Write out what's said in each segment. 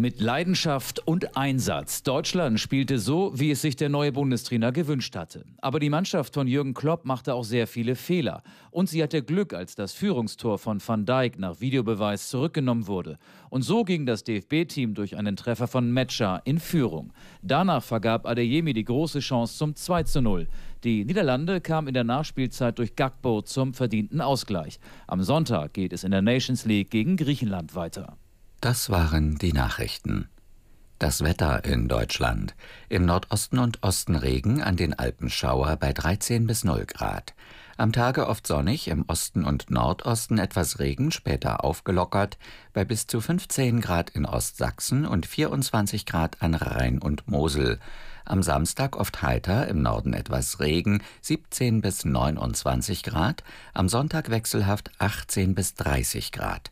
Mit Leidenschaft und Einsatz. Deutschland spielte so, wie es sich der neue Bundestrainer gewünscht hatte. Aber die Mannschaft von Jürgen Klopp machte auch sehr viele Fehler. Und sie hatte Glück, als das Führungstor von Van Dijk nach Videobeweis zurückgenommen wurde. Und so ging das DFB-Team durch einen Treffer von Metscher in Führung. Danach vergab Adeyemi die große Chance zum 2:0. Die Niederlande kamen in der Nachspielzeit durch Gakpo zum verdienten Ausgleich. Am Sonntag geht es in der Nations League gegen Griechenland weiter. Das waren die Nachrichten. Das Wetter in Deutschland. Im Nordosten und Osten Regen, an den Alpen Schauer bei 13 bis 0 Grad. Am Tage oft sonnig, im Osten und Nordosten etwas Regen, später aufgelockert, bei bis zu 15 Grad in Ostsachsen und 24 Grad an Rhein und Mosel. Am Samstag oft heiter, im Norden etwas Regen, 17 bis 29 Grad, am Sonntag wechselhaft 18 bis 30 Grad.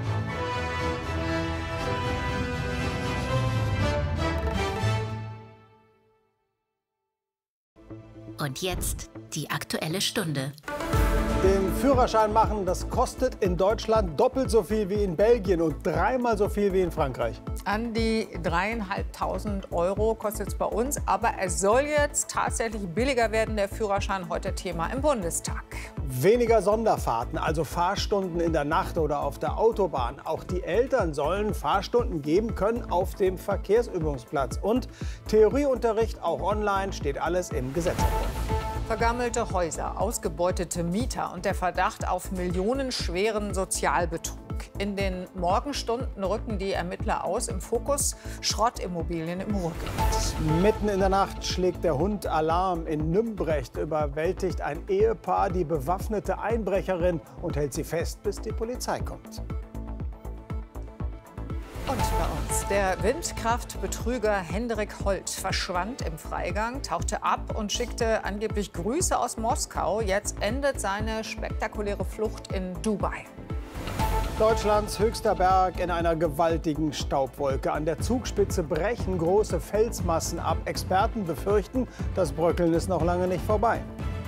Und jetzt die Aktuelle Stunde. Den Führerschein machen, das kostet in Deutschland doppelt so viel wie in Belgien und dreimal so viel wie in Frankreich. An die 3.500 € kostet es bei uns. Aber es soll jetzt tatsächlich billiger werden, der Führerschein. Heute Thema im Bundestag. Weniger Sonderfahrten, also Fahrstunden in der Nacht oder auf der Autobahn. Auch die Eltern sollen Fahrstunden geben können auf dem Verkehrsübungsplatz. Und Theorieunterricht auch online, steht alles im Gesetzentwurf. Vergammelte Häuser, ausgebeutete Mieter und der Verdacht auf millionenschweren Sozialbetrug. In den Morgenstunden rücken die Ermittler aus. Im Fokus Schrottimmobilien im Ruhrgebiet. Mitten in der Nacht schlägt der Hund Alarm. In Nümbrecht überwältigt ein Ehepaar die bewaffnete Einbrecherin und hält sie fest, bis die Polizei kommt. Und bei uns, der Windkraftbetrüger Hendrik Holt verschwand im Freigang, tauchte ab und schickte angeblich Grüße aus Moskau. Jetzt endet seine spektakuläre Flucht in Dubai. Deutschlands höchster Berg in einer gewaltigen Staubwolke. An der Zugspitze brechen große Felsmassen ab. Experten befürchten, das Bröckeln ist noch lange nicht vorbei.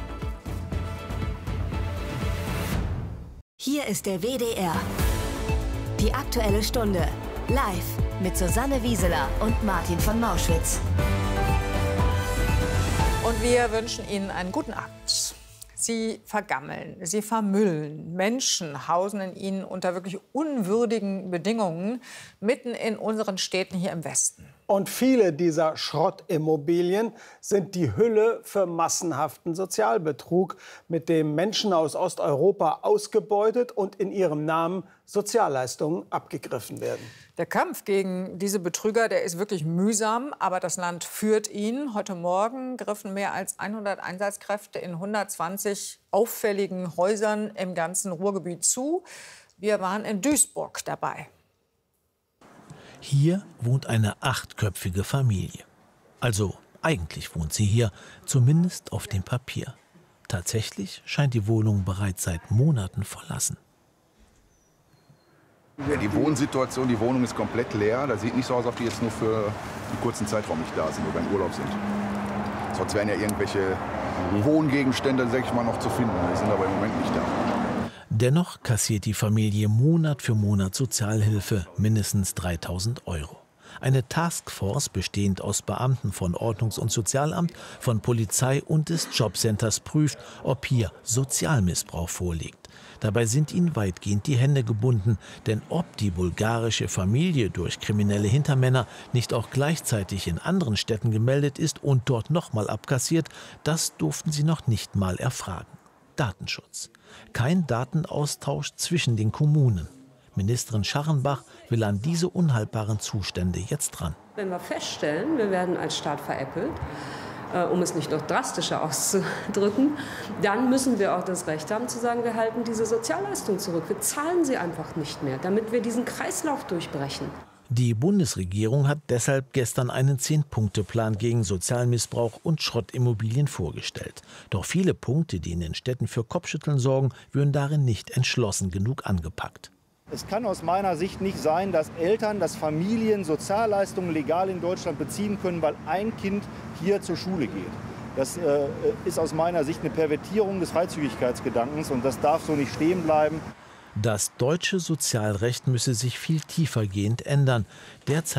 Hier ist der WDR. Die Aktuelle Stunde. Live mit Susanne Wieseler und Martin von Mauschwitz. Und wir wünschen Ihnen einen guten Abend. Sie vergammeln, sie vermüllen. Menschen hausen in ihnen unter wirklich unwürdigen Bedingungen mitten in unseren Städten hier im Westen. Und viele dieser Schrottimmobilien sind die Hülle für massenhaften Sozialbetrug, mit dem Menschen aus Osteuropa ausgebeutet und in ihrem Namen Sozialleistungen abgegriffen werden. Der Kampf gegen diese Betrüger, der ist wirklich mühsam, aber das Land führt ihn. Heute Morgen griffen mehr als 100 Einsatzkräfte in 120 auffälligen Häusern im ganzen Ruhrgebiet zu. Wir waren in Duisburg dabei. Hier wohnt eine 8-köpfige Familie. Also eigentlich wohnt sie hier, zumindest auf dem Papier. Tatsächlich scheint die Wohnung bereits seit Monaten verlassen. Ja, die Wohnsituation, die Wohnung ist komplett leer. Das sieht nicht so aus, als ob die jetzt nur für einen kurzen Zeitraum nicht da sind oder im Urlaub sind. Sonst wären ja irgendwelche Wohngegenstände, sag ich mal, noch zu finden. Die sind aber im Moment nicht da. Dennoch kassiert die Familie Monat für Monat Sozialhilfe, mindestens 3.000 €. Eine Taskforce, bestehend aus Beamten von Ordnungs- und Sozialamt, von Polizei und des Jobcenters, prüft, ob hier Sozialmissbrauch vorliegt. Dabei sind ihnen weitgehend die Hände gebunden, denn ob die bulgarische Familie durch kriminelle Hintermänner nicht auch gleichzeitig in anderen Städten gemeldet ist und dort nochmal abkassiert, das durften sie noch nicht mal erfragen. Datenschutz. Kein Datenaustausch zwischen den Kommunen. Ministerin Scharrenbach will an diese unhaltbaren Zustände jetzt ran. Wenn wir feststellen, wir werden als Staat veräppelt, um es nicht noch drastischer auszudrücken, dann müssen wir auch das Recht haben zu sagen, wir halten diese Sozialleistung zurück. Wir zahlen sie einfach nicht mehr, damit wir diesen Kreislauf durchbrechen. Die Bundesregierung hat deshalb gestern einen 10-Punkte-Plan gegen Sozialmissbrauch und Schrottimmobilien vorgestellt. Doch viele Punkte, die in den Städten für Kopfschütteln sorgen, würden darin nicht entschlossen genug angepackt. Es kann aus meiner Sicht nicht sein, dass Eltern, dass Familien Sozialleistungen legal in Deutschland beziehen können, weil ein Kind hier zur Schule geht. Das ist aus meiner Sicht eine Pervertierung des Freizügigkeitsgedankens und das darf so nicht stehen bleiben. Das deutsche Sozialrecht müsse sich viel tiefergehend ändern. Derzeit